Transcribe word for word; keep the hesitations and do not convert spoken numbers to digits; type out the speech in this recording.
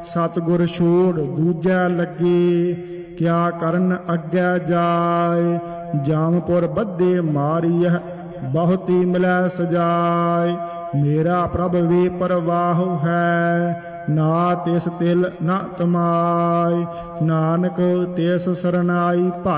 सतगुर छोड़ दूजा लगे, क्या करन अग्गै जाए। जामपुर बद्धे मारियह बहुती मिलै सजाए, मेरा प्रभ वे परवाह है, ना तिस तिल न तमाय। नानक तिस सरनाई